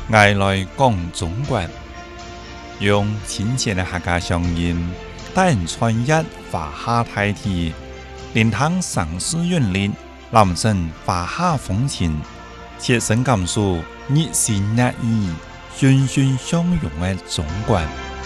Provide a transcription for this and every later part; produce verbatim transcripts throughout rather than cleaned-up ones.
爱来讲中国，用亲切的客家乡音，带人穿越华夏大地，聆听城市韵律，揽胜华夏风情，切身感受日新月异、欣欣相融的中国。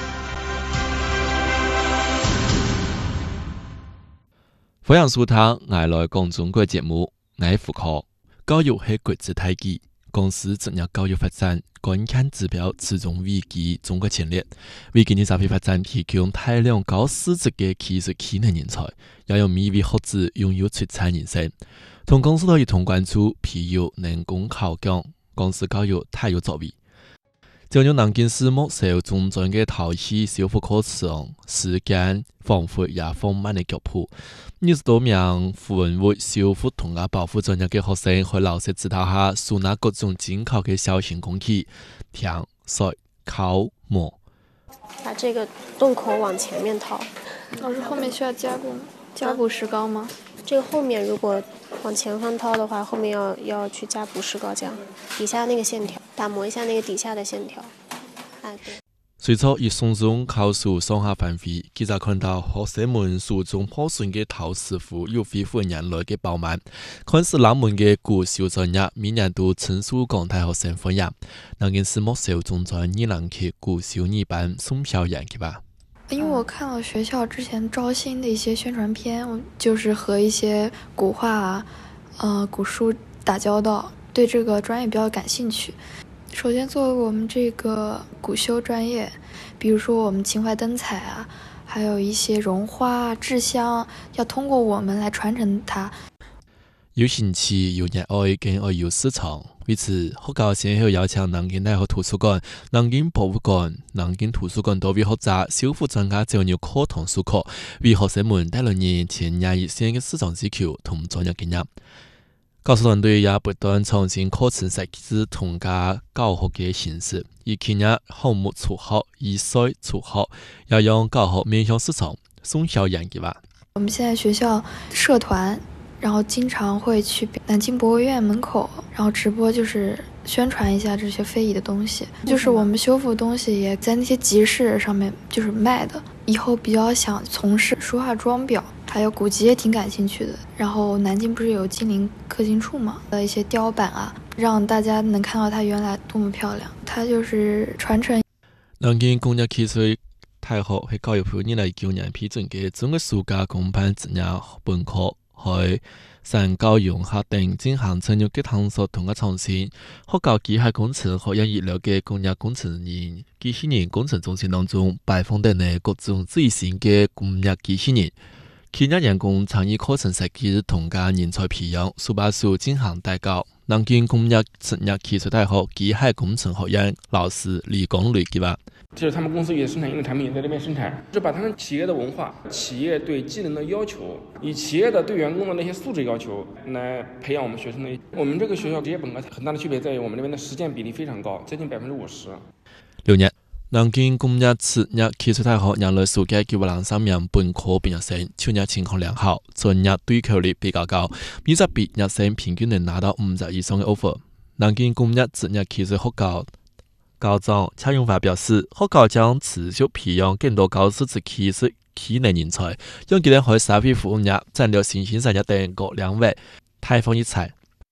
欢迎收听《爱来讲中国》节目，我是傅科。教育是国之大计，公司职业教育发展关键指标始终位居中国前列，为今年社会发展提供大量高素质的技术技能人才，也有美味学子拥有璀璨人生。同公司都一同关注譬如人工考奖，公司教育太有作为。就用南京市木秀中专嘅陶器修复课程，时间丰富也丰满的脚谱。二十多名符文物修复同埋保护专业嘅學生，喺老師指導下，收納各種進口嘅小型工具，填、水、烤、磨。 把这个洞口往前面套。 老师，后面需要加固加补石膏吗？ 这个后面如果往前方掏的话，后面要要去加补石膏浆，底下那个线条打磨一下那个底下的线条。哎，对。 随着一松松考试上下翻飞，記者看到學生們手中破損嘅陶師傅又恢復原來嘅飽滿。看似冷門嘅古小專業，每年都稱數廣大學生歡迎。南京市木秀中專二年級古小二班宋小燕去吧。 因为我看到学校之前招新的一些宣传片，就是和一些古画啊、呃古书打交道，对这个专业比较感兴趣。首先，作为我们这个古修专业，比如说我们秦淮灯彩啊，还有一些绒花、制香，要通过我们来传承它。 有興趣、有熱愛跟愛有市場，為此學校先後邀請南京大學圖書館、南京博物館、南京圖書館多位學者、修復專家進入課堂授課，為學生們帶來年前廿一線嘅市場需求同專業經驗。教師團隊也不斷創新課程設置同加教學嘅形式，以今日項目初學、以賽初學，要用教學面向市場，送小研究吧。 我們現在學校社團。然後經常會去南京博物院門口，然後直播就是宣傳一下這些非遺的東西，就是我們修復東西也在那些集市上面就是賣的。以後比較想從事書畫裝裱，還有古籍也挺感興趣的。然後南京不是有金陵刻經處嘛，的一些雕版啊，讓大家能看到它原來多麼漂亮。它就是傳承。 南京工業技術大學係教育部二零一九年批准嘅中國暑假公辦職業本科。喺省教育學等進行深入嘅探索同埋創新。學校機械工程學院預料嘅工業工程人機器人工程中心當中，擺放等嘅各種最新嘅工業機器人。企業員工參與課程設計同埋人才培養，數百數進行帶教。南京工業職業技術大學機械工程學院老師李光磊話。 就是他們公司也生產一個產品，也在這邊生產，是把他們企業的文化、企業對技能的要求，以企業的對員工的那些素質要求來培養我們學生的。我們這個學校職業本科很大的區別在於，我們這邊的實踐比例非常高，接近百分之五十。 六年，南京工業職業技術大學迎來數屆九百零三名本科畢業生，去年情況良好，專業對口率比較高，每隻畢業生平均能拿到五十以上嘅 offer。南京工業職業技術學校校長蔡永發表示，學校將持續培養更多高素質技術技能人才，用佢哋喺社會服務業、戰略新興產業等各領域開放一切。